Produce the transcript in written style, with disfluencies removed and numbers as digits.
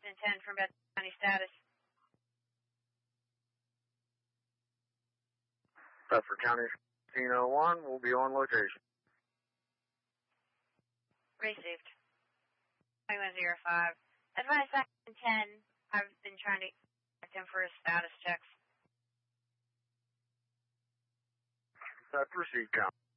and 10 from Bethel County status. Bedford County 1501 will be on location. Received. 2105. Advise back in 10. I've been trying to get him for his status checks. Proceed, count.